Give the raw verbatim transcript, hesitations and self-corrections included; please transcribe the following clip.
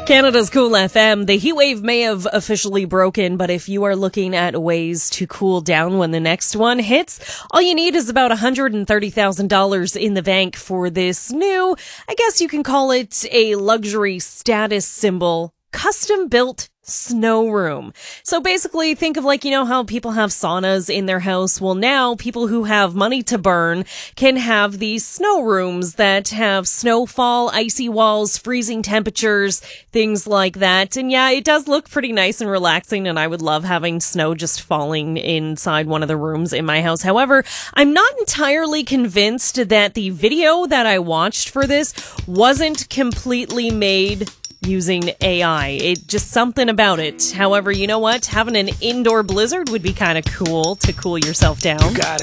Canada's Cool F M. The heat wave may have officially broken, but if you are looking at ways to cool down when the next one hits, all you need is about one hundred thirty thousand dollars in the bank for this new, I guess you can call it a luxury status symbol, custom-built snow room. So basically, think of like, you know how people have saunas in their house? Well, now people who have money to burn can have these snow rooms that have snowfall, icy walls, freezing temperatures, things like that. And yeah, it does look pretty nice and relaxing, and I would love having snow just falling inside one of the rooms in my house. However, I'm not entirely convinced that the video that I watched for this wasn't completely made using A I. It just something about it. However, you know what? Having an indoor blizzard would be kind of cool to cool yourself down. Got it.